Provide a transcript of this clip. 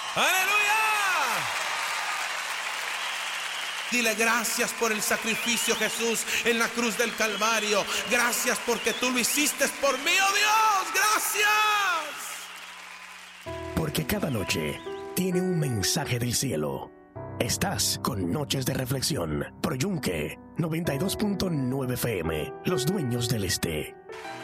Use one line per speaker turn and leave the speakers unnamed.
¡Aleluya! Dile gracias por el sacrificio, Jesús, en la cruz del Calvario. Gracias porque tú lo hiciste por mí, oh Dios. Gracias.
Porque cada noche tiene un mensaje del cielo. Estás con Noches de Reflexión por Yunque 92.9 FM, los dueños del este.